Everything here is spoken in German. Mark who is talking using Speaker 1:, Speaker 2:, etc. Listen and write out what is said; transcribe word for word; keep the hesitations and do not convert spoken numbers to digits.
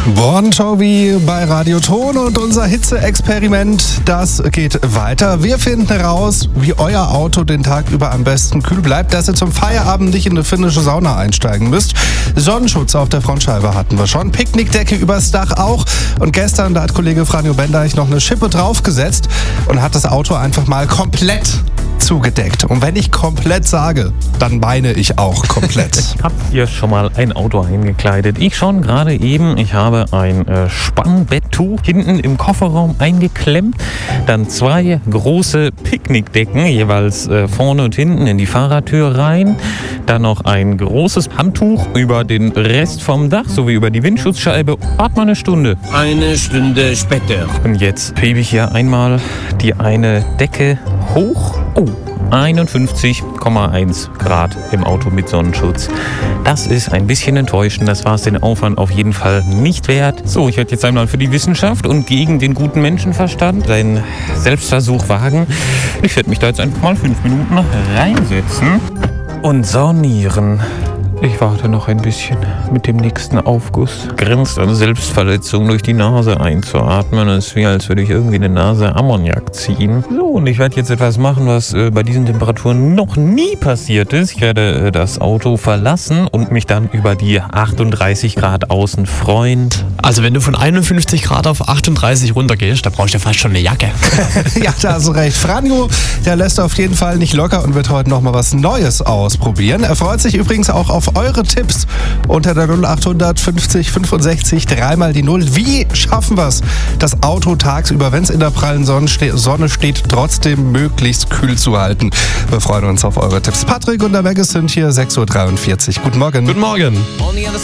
Speaker 1: Bon Jovi bei Radio Ton und unser Hitze-Experiment, das geht weiter. Wir finden heraus, wie euer Auto den Tag über am besten kühl bleibt, dass ihr zum Feierabend nicht in eine finnische Sauna einsteigen müsst. Sonnenschutz auf der Frontscheibe hatten wir schon, Picknickdecke übers Dach auch. Und gestern, da hat Kollege Franjo Bendeich noch eine Schippe draufgesetzt und hat das Auto einfach mal komplett zugedeckt. Und wenn ich komplett sage, dann meine ich auch komplett.
Speaker 2: Habt ihr schon mal ein Auto eingekleidet? Ich schon, gerade eben. Ich habe ein äh, Spannbetttuch hinten im Kofferraum eingeklemmt. Dann zwei große Picknickdecken, jeweils äh, vorne und hinten in die Fahrertür rein. Dann noch ein großes Handtuch über den Rest vom Dach, sowie über die Windschutzscheibe. Wart mal eine Stunde.
Speaker 3: Eine Stunde später.
Speaker 2: Und jetzt hebe ich hier einmal die eine Decke hoch. Oh, einundfünfzig Komma eins Grad im Auto mit Sonnenschutz. Das ist ein bisschen enttäuschend. Das war es den Aufwand auf jeden Fall nicht wert. So, ich werde jetzt einmal für die Wissenschaft und gegen den guten Menschenverstand einen Selbstversuch wagen. Ich werde mich da jetzt einfach mal fünf Minuten reinsetzen und saunieren. Ich warte noch ein bisschen mit dem nächsten Aufguss. Grenzt an Selbstverletzung, durch die Nase einzuatmen. Es ist wie, als würde ich irgendwie eine Nase Ammoniak ziehen. So, und ich werde jetzt etwas machen, was äh, bei diesen Temperaturen noch nie passiert ist. Ich werde äh, das Auto verlassen und mich dann über die achtunddreißig Grad außen freuen.
Speaker 4: Also wenn du von einundfünfzig Grad auf achtunddreißig runtergehst, da brauchst du ja fast schon eine Jacke.
Speaker 1: Ja, da hast du recht. Franjo, der lässt auf jeden Fall nicht locker und wird heute noch mal was Neues ausprobieren. Er freut sich übrigens auch auf eure Tipps unter der null acht fünfzig fünfundsechzig dreimal die null. Wie schaffen wir es, das Auto tagsüber, wenn es in der prallen Sonne steht, Sonne steht, trotzdem möglichst kühl zu halten? Wir freuen uns auf eure Tipps. Patrick und der Megas sind hier, sechs Uhr dreiundvierzig. Guten Morgen.
Speaker 4: Guten Morgen.